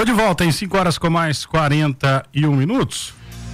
Tô de volta em 5 horas com mais 41 minutos.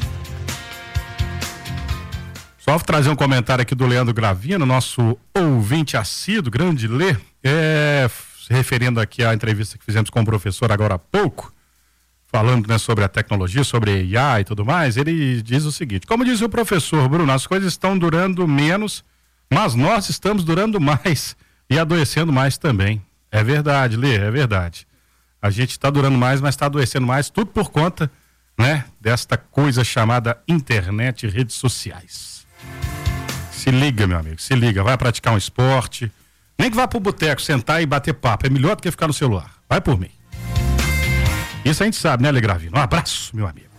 Só vou trazer um comentário aqui do Leandro Gravino, nosso ouvinte assíduo, grande Lê, referindo aqui à entrevista que fizemos com o professor agora há pouco, falando, né, sobre a tecnologia, sobre IA e tudo mais. Ele diz o seguinte: como diz o professor Bruno, as coisas estão durando menos, mas nós estamos durando mais e adoecendo mais também. É verdade, Lê, é verdade. A gente está durando mais, mas está adoecendo mais, tudo por conta, né, desta coisa chamada internet e redes sociais. Se liga, meu amigo, se liga, vai praticar um esporte, nem que vá pro boteco, sentar e bater papo, é melhor do que ficar no celular, vai por mim. Isso a gente sabe, né, Legravino? Um abraço, meu amigo.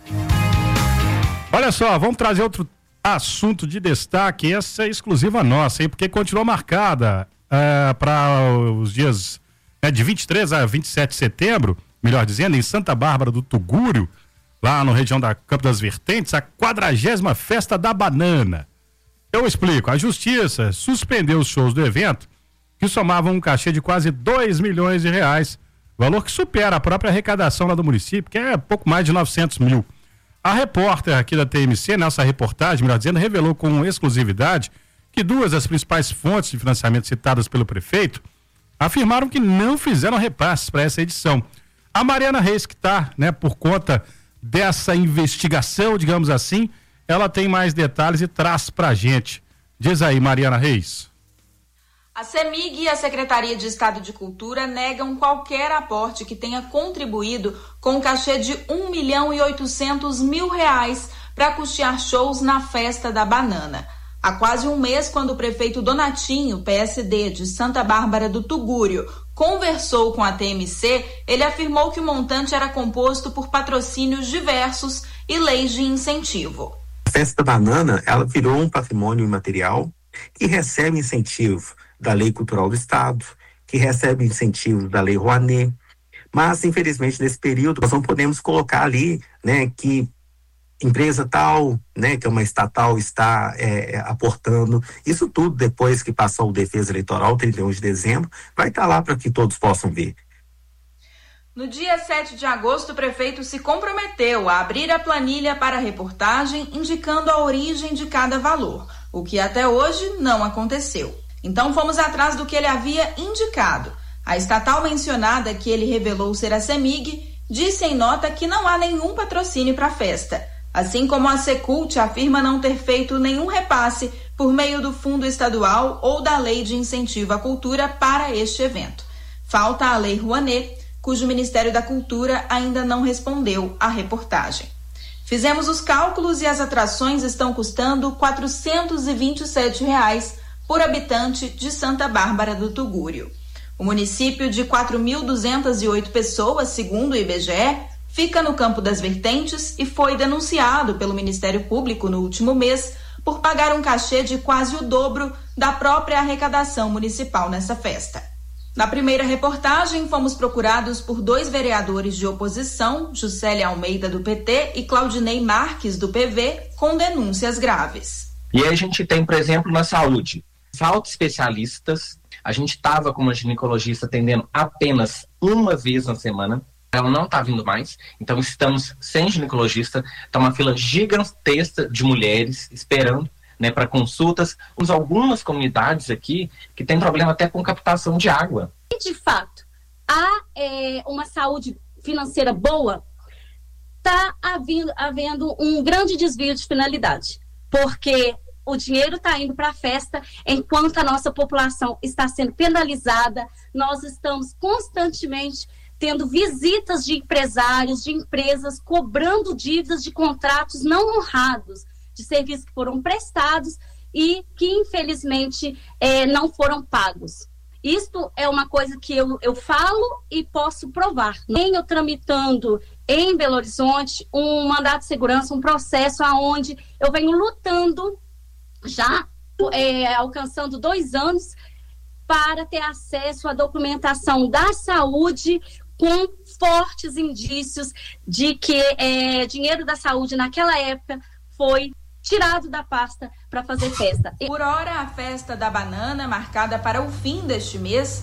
Olha só, vamos trazer outro assunto de destaque, essa é exclusiva nossa, hein, porque continua marcada para os dias, né, de 23 a 27 de setembro, melhor dizendo, em Santa Bárbara do Tugúrio, lá na região da Campo das Vertentes, a 40ª Festa da Banana. Eu explico, a Justiça suspendeu os shows do evento, que somavam um cachê de quase 2 milhões de reais, valor que supera a própria arrecadação lá do município, que é pouco mais de 900 mil. A repórter aqui da TMC, nessa reportagem, melhor dizendo, revelou com exclusividade que duas das principais fontes de financiamento citadas pelo prefeito afirmaram que não fizeram repasses para essa edição. A Mariana Reis, que está, né, por conta dessa investigação, digamos assim, ela tem mais detalhes e traz pra gente. Diz aí, Mariana Reis. A CEMIG e a Secretaria de Estado de Cultura negam qualquer aporte que tenha contribuído com um cachê de R$1.800.000 para custear shows na Festa da Banana. Há quase um mês, quando o prefeito Donatinho, PSD, de Santa Bárbara do Tugúrio, conversou com a TMC, ele afirmou que o montante era composto por patrocínios diversos e leis de incentivo. A Festa da Banana, ela virou um patrimônio imaterial que recebe incentivo da Lei Cultural do Estado, que recebe incentivo da Lei Rouanet, mas infelizmente nesse período nós não podemos colocar ali, né, que empresa tal, né, que é uma estatal, está aportando. Isso tudo, depois que passar o defesa eleitoral, 31 de dezembro, vai estar lá para que todos possam ver. No dia 7 de agosto, o prefeito se comprometeu a abrir a planilha para a reportagem, indicando a origem de cada valor, o que até hoje não aconteceu. Então fomos atrás do que ele havia indicado. A estatal mencionada, que ele revelou ser a CEMIG, disse em nota que não há nenhum patrocínio para a festa. Assim como a Secult afirma não ter feito nenhum repasse por meio do Fundo Estadual ou da Lei de Incentivo à Cultura para este evento. Falta a Lei Rouanet, cujo Ministério da Cultura ainda não respondeu à reportagem. Fizemos os cálculos e as atrações estão custando R$ 427 por habitante de Santa Bárbara do Tugúrio. O município de 4.208 pessoas, segundo o IBGE, fica no Campo das Vertentes e foi denunciado pelo Ministério Público no último mês por pagar um cachê de quase o dobro da própria arrecadação municipal nessa festa. Na primeira reportagem, fomos procurados por 2 vereadores de oposição, Juscelia Almeida, do PT, e Claudinei Marques, do PV, com denúncias graves. E aí a gente tem, por exemplo, na saúde, falta especialistas. A gente estava com uma ginecologista atendendo apenas uma vez na semana. Ela não está vindo mais, então estamos sem ginecologista. Está uma fila gigantesca de mulheres esperando, né, para consultas. Temos algumas comunidades aqui que tem problema até com captação de água. E de fato, há uma saúde financeira boa, está havendo um grande desvio de finalidade, porque o dinheiro está indo para a festa, enquanto a nossa população está sendo penalizada. Nós estamos constantemente tendo visitas de empresários, de empresas, cobrando dívidas de contratos não honrados, de serviços que foram prestados e que, infelizmente, não foram pagos. Isto é uma coisa que eu falo e posso provar. Venho tramitando em Belo Horizonte um mandado de segurança, um processo onde eu venho lutando, já alcançando 2 anos, para ter acesso à documentação da saúde com fortes indícios de que dinheiro da saúde naquela época foi tirado da pasta para fazer festa. Por hora, a Festa da Banana, marcada para o fim deste mês,